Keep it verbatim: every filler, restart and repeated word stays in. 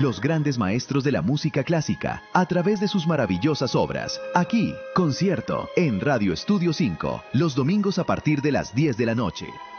los grandes maestros de la música clásica, a través de sus maravillosas obras. Aquí, concierto, en Radio Estudio cinco, los domingos a partir de las diez de la noche.